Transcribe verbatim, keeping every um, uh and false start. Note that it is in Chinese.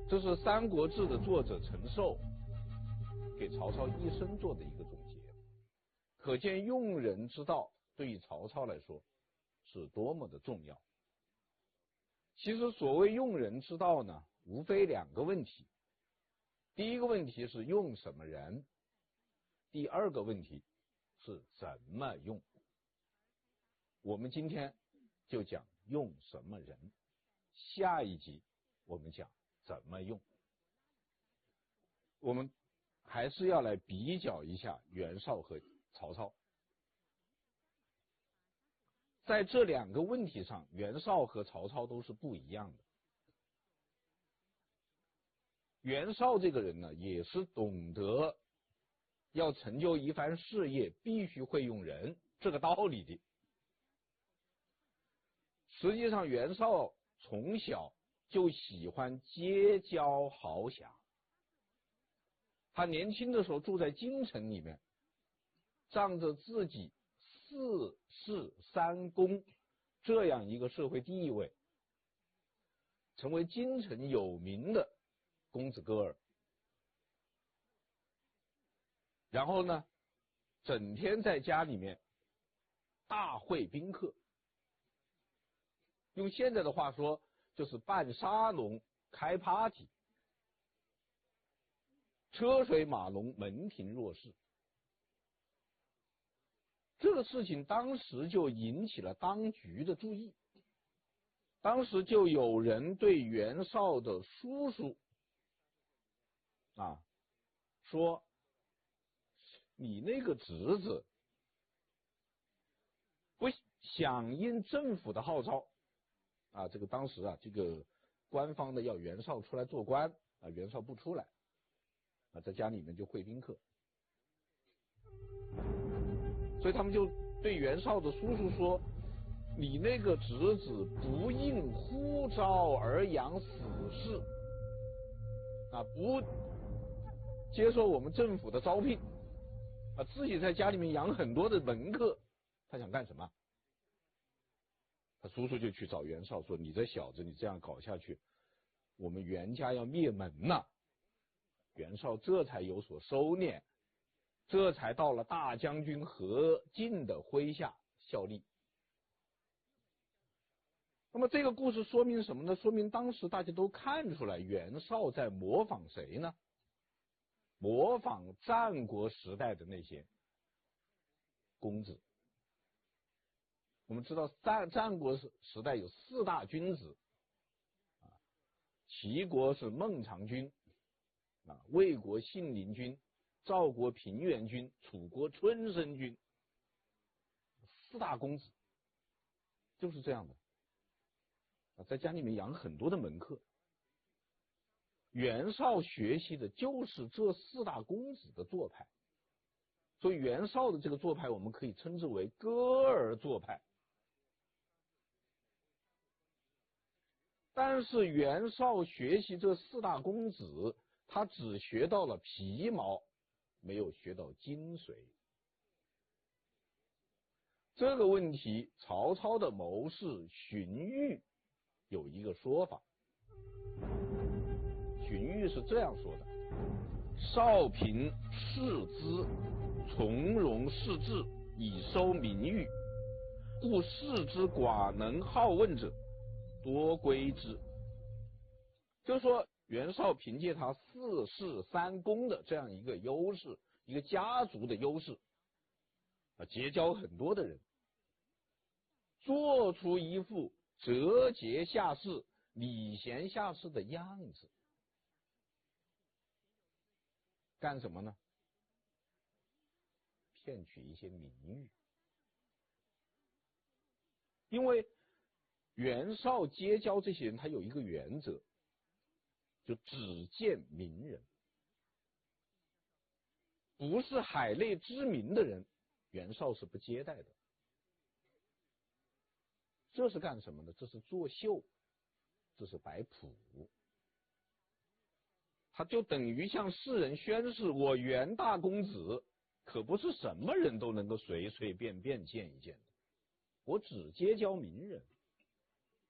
这是《三国志》的作者陈寿给曹操一生做的一个总结，可见用人之道对于曹操来说是多么的重要。其实所谓用人之道呢，无非两个问题。第一个问题是用什么人，第二个问题是怎么用。我们今天就讲用什么人，下一集我们讲怎么用。我们还是要来比较一下袁绍和曹操。在这两个问题上，袁绍和曹操都是不一样的。袁绍这个人呢，也是懂得要成就一番事业必须会用人这个道理的。实际上袁绍从小就喜欢结交豪侠，他年轻的时候住在京城里面，仗着自己四世三公这样一个社会地位，成为京城有名的公子哥儿。然后呢，整天在家里面大会宾客，用现在的话说就是办沙龙开 party， 车水马龙，门庭若市。这个事情当时就引起了当局的注意，当时就有人对袁绍的叔叔啊说，你那个侄子不响应政府的号召啊，这个当时啊，这个官方的要袁绍出来做官啊，袁绍不出来啊，在家里面就会宾客，所以他们就对袁绍的叔叔说，你那个侄子不应呼召而养死士啊，不接受我们政府的招聘啊，自己在家里面养很多的门客，他想干什么？他叔叔就去找袁绍说，你这小子你这样搞下去，我们袁家要灭门呐。袁绍这才有所收敛，这才到了大将军何进的麾下效力。那么这个故事说明什么呢？说明当时大家都看出来袁绍在模仿谁呢？模仿战国时代的那些公子。我们知道战战国时代有四大君子啊，齐国是孟尝君啊，魏国信陵君，赵国平原君，楚国春申君，四大公子就是这样的啊，在家里面养很多的门客。袁绍学习的就是这四大公子的做派，所以袁绍的这个做派我们可以称之为哥儿做派。但是袁绍学习这四大公子，他只学到了皮毛，没有学到精髓。这个问题，曹操的谋士荀彧有一个说法。荀彧是这样说的：少平士资，从容事治，以收名誉，故士之寡能好问者多归之。就是说袁绍凭借他四世三公的这样一个优势，一个家族的优势啊，结交很多的人，做出一副折节下士、礼贤下士的样子。干什么呢？骗取一些名誉。因为袁绍结交这些人，他有一个原则，就只见名人，不是海内知名的人，袁绍是不接待的。这是干什么呢？这是作秀，这是摆谱。他就等于向世人宣示，我袁大公子可不是什么人都能够随随便便见一见的，我只结交名人。